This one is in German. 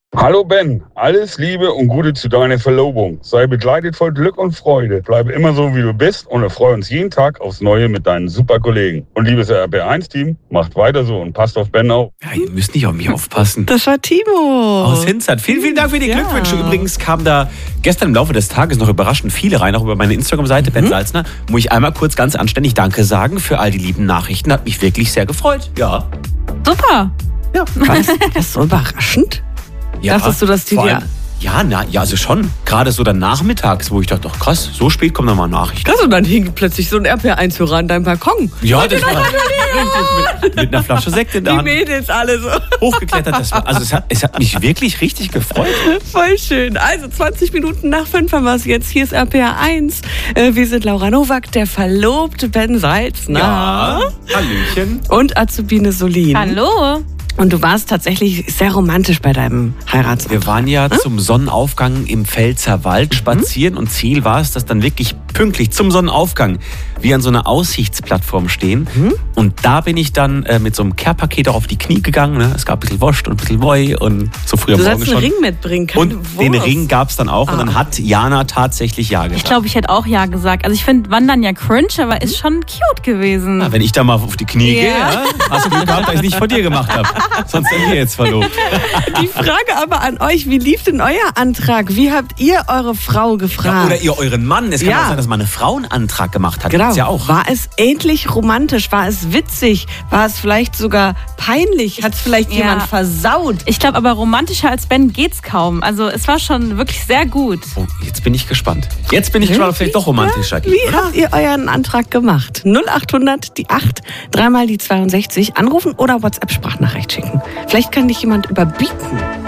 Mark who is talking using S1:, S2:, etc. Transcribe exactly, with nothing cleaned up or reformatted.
S1: Hallo Ben, alles Liebe und Gute zu deiner Verlobung. Sei begleitet voll Glück und Freude. Bleibe immer so, wie du bist und erfreue uns jeden Tag aufs Neue mit deinen super Kollegen. Und liebes R B eins Team, macht weiter so und passt auf Ben auf.
S2: Ja, ihr müsst nicht auf mich aufpassen.
S3: Das war Timo.
S2: Aus Hinzert. Vielen, vielen Dank für die
S3: Ja.
S2: Glückwünsche. Übrigens kam da gestern im Laufe des Tages noch überraschend viele rein, auch über meine Instagram-Seite, Ben Salzner. Muss ich einmal kurz ganz anständig Danke sagen für all die lieben Nachrichten. Hat mich wirklich sehr gefreut. Ja.
S4: Super.
S2: Ja.
S3: Was? Das ist so überraschend.
S2: Ja,
S3: Dachtest du, dass die
S2: vor
S3: dir-
S2: allem- Ja, na, ja, also schon. Gerade so dann nachmittags, wo ich dachte, ach krass, so spät kommen nochmal Nachrichten.
S3: Krass, und dann hing plötzlich so ein R P eins-Hörer an deinem Balkon.
S2: Ja, das war richtig mit, mit einer Flasche Sekt in der
S3: Die
S2: Hand
S3: Mädels alle so.
S2: hochgeklettert. Das war, also es hat, es hat mich wirklich richtig gefreut.
S3: Voll schön. Also zwanzig Minuten nach fünf haben wir es jetzt. Hier ist R P R eins. Äh, Wir sind Laura Nowak, der Verlobte Ben Salzner
S2: Hallöchen.
S3: und Azubine Solin.
S4: Hallo.
S3: Und du warst tatsächlich sehr romantisch bei deinem Heiratsantrag.
S2: Wir waren ja zum Sonnenaufgang im Pfälzer Wald spazieren und Ziel war es, dass dann wirklich pünktlich zum Sonnenaufgang wir an so einer Aussichtsplattform stehen. Und da bin ich dann äh, mit so einem Care-Paket auch auf die Knie gegangen. Ne? Es gab ein bisschen Wurst und ein bisschen Woi und so früh am
S3: Du
S2: Morgen
S3: sollst einen
S2: schon.
S3: Ring mitbringen, keine
S2: Und den
S3: Wurst.
S2: Ring gab es dann auch und
S3: Ah.
S2: dann hat Jana tatsächlich Ja gesagt.
S4: Ich glaube, ich hätte auch Ja gesagt. Also ich finde Wandern ja cringe, aber ist schon cute gewesen.
S2: Ja, wenn ich da mal auf die Knie
S4: Ja.
S2: gehe, ja, hast du Glück gehabt, dass ich es nicht von dir gemacht habe. Sonst wären wir jetzt verlobt.
S3: Die Frage aber an euch, wie lief denn euer Antrag? Wie habt ihr eure Frau
S2: Ja,
S3: gefragt?
S2: oder ihr euren Mann. Es kann
S3: Ja.
S2: auch sein, dass mal eine Frau einen Antrag gemacht hat.
S3: Genau.
S2: Gibt's ja auch.
S3: War es ähnlich romantisch? War es witzig? War es vielleicht sogar peinlich? Hat es vielleicht
S4: Ja.
S3: jemand versaut?
S4: Ich glaube, aber romantischer als Ben geht's kaum. Also es war schon wirklich sehr gut.
S2: Oh, jetzt bin ich gespannt. Jetzt bin ich gespannt, ob es vielleicht doch romantischer geht.
S3: Wie habt ihr euren Antrag gemacht? null acht hundert, die acht, dreimal die zweiundsechzig. Anrufen oder WhatsApp-Sprachnachricht schicken. Vielleicht kann dich jemand überbieten.